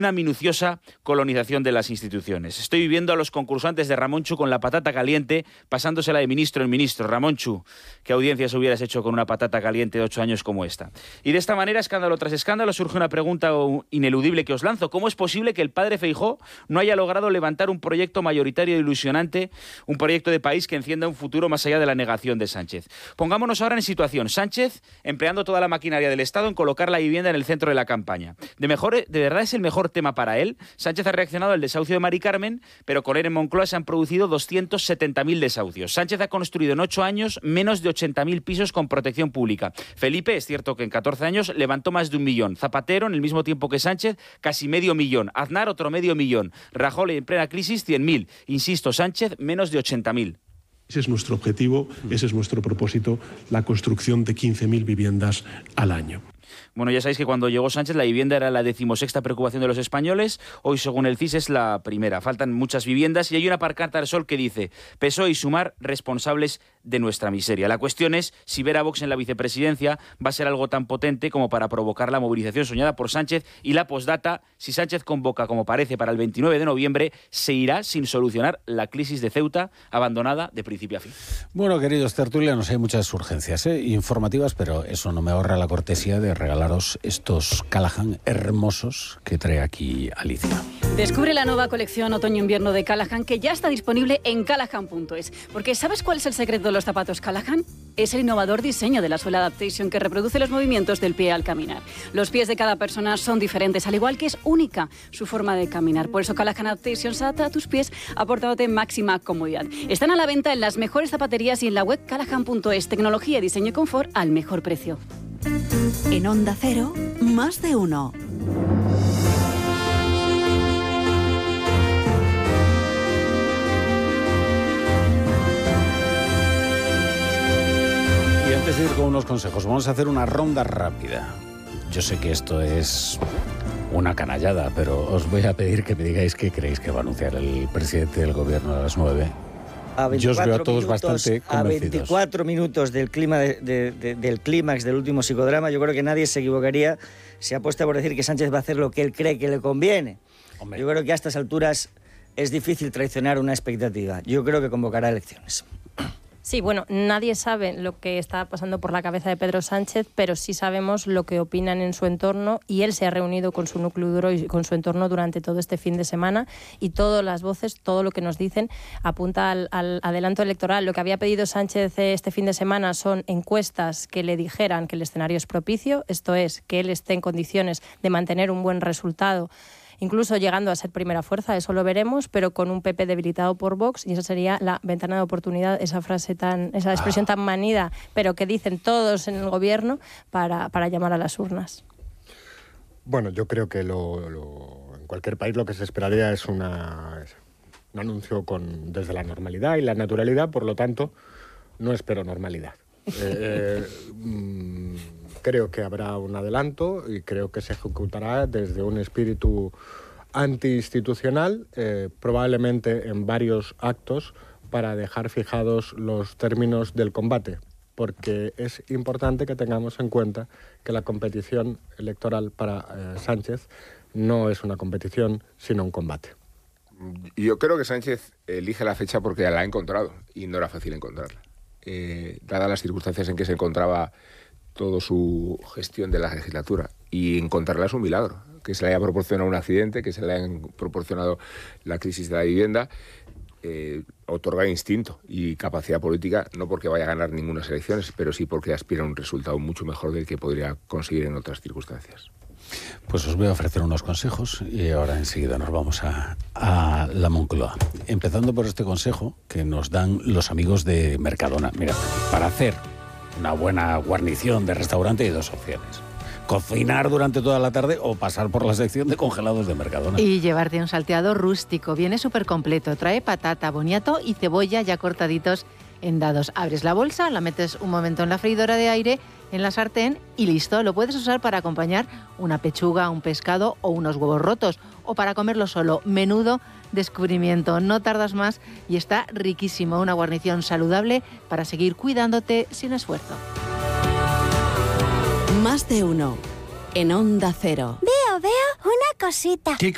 una minuciosa colonización de las instituciones. Estoy viviendo a los concursantes de Ramonchu con la patata caliente, pasándosela de ministro en ministro. Ramonchu, ¿qué audiencias hubieras hecho con una patata caliente de 8 años como esta? Y de esta manera, escándalo tras escándalo, surge una pregunta ineludible que os lanzo. ¿Cómo es posible que el padre Feijóo no haya logrado levantar un proyecto mayoritario e ilusionante, un proyecto de país que encienda un futuro más allá de la negación de Sánchez? Pongámonos ahora en situación. Sánchez empleando toda la maquinaria del Estado en colocar la vivienda en el centro de la campaña. ¿De verdad es el mejor tema para él? Sánchez ha reaccionado al desahucio de Mari Carmen, pero con él en Moncloa se han producido 270.000 desahucios. Sánchez ha construido en 8 años menos de 80.000 pisos con protección pública. Felipe, es cierto que en 14 años levantó más de 1 millón. Zapatero, en el mismo tiempo que Sánchez, casi 500.000. Aznar, otro 500.000. Rajoy, en plena crisis, 100.000. Insisto, Sánchez, menos de 80.000. Ese es nuestro objetivo, ese es nuestro propósito, la construcción de 15.000 viviendas al año. Bueno, ya sabéis que cuando llegó Sánchez la vivienda era la 16ª preocupación de los españoles. Hoy, según el CIS, es la primera. Faltan muchas viviendas y hay una pancarta al sol que dice: PSOE y Sumar, responsables de nuestra miseria. La cuestión es si ver a Vox en la vicepresidencia va a ser algo tan potente como para provocar la movilización soñada por Sánchez. Y la postdata: si Sánchez convoca, como parece, para el 29 de noviembre, se irá sin solucionar la crisis de Ceuta, abandonada de principio a fin. Bueno, queridos tertulianos, hay muchas urgencias informativas, pero eso no me ahorra la cortesía de regalaros estos Callahan hermosos que trae aquí Alicia. Descubre la nueva colección otoño-invierno de Callahan, que ya está disponible en callahan.es. Porque ¿sabes cuál es el secreto de los zapatos Callahan? Es el innovador diseño de la suela Adaptation, que reproduce los movimientos del pie al caminar. Los pies de cada persona son diferentes, al igual que es única su forma de caminar. Por eso Callahan Adaptation se adapta a tus pies, aportándote máxima comodidad. Están a la venta en las mejores zapaterías y en la web callahan.es. Tecnología, diseño y confort al mejor precio. En Onda Cero, más de uno. Y antes de ir con unos consejos, vamos a hacer una ronda rápida. Yo sé que esto es una canallada, pero os voy a pedir que me digáis qué creéis que va a anunciar el presidente del gobierno a las 9. Yo os veo a todos bastante convencidos. A 24 minutos del clímax del último psicodrama, yo creo que nadie se equivocaría si apuesta por decir que Sánchez va a hacer lo que él cree que le conviene. Hombre. Yo creo que a estas alturas es difícil traicionar una expectativa. Yo creo que convocará elecciones. Sí, bueno, nadie sabe lo que está pasando por la cabeza de Pedro Sánchez, pero sí sabemos lo que opinan en su entorno, y él se ha reunido con su núcleo duro y con su entorno durante todo este fin de semana, y todas las voces, todo lo que nos dicen apunta al adelanto electoral. Lo que había pedido Sánchez este fin de semana son encuestas que le dijeran que el escenario es propicio, esto es, que él esté en condiciones de mantener un buen resultado, incluso llegando a ser primera fuerza, eso lo veremos, pero con un PP debilitado por Vox, y esa sería la ventana de oportunidad, esa expresión tan manida, pero que dicen todos en el gobierno para llamar a las urnas. Bueno, yo creo que en cualquier país lo que se esperaría es un anuncio desde la normalidad y la naturalidad, por lo tanto, no espero normalidad. Creo que habrá un adelanto y creo que se ejecutará desde un espíritu antiinstitucional, probablemente en varios actos, para dejar fijados los términos del combate, porque es importante que tengamos en cuenta que la competición electoral para Sánchez no es una competición, sino un combate. Yo creo que Sánchez elige la fecha porque la ha encontrado y no era fácil encontrarla. Dadas las circunstancias en que se encontraba toda su gestión de la legislatura, y encontrarla es un milagro, que se le haya proporcionado un accidente, que se le haya proporcionado la crisis de la vivienda, otorga instinto y capacidad política, no porque vaya a ganar ninguna elecciones, pero sí porque aspira a un resultado mucho mejor del que podría conseguir en otras circunstancias. Pues os voy a ofrecer unos consejos y ahora enseguida nos vamos a la Moncloa. Empezando por este consejo que nos dan los amigos de Mercadona. Mira, para hacer una buena guarnición de restaurante hay dos opciones: cocinar durante toda la tarde o pasar por la sección de congelados de Mercadona. Y llevarte un salteado rústico. Viene súper completo. Trae patata, boniato y cebolla ya cortaditos en dados. Abres la bolsa, la metes un momento en la freidora de aire, en la sartén y listo. Lo puedes usar para acompañar una pechuga, un pescado o unos huevos rotos, o para comerlo solo. Menudo descubrimiento. No tardas más y está riquísimo. Una guarnición saludable para seguir cuidándote sin esfuerzo. Más de uno. En Onda Cero. Veo una cosita. ¿Qué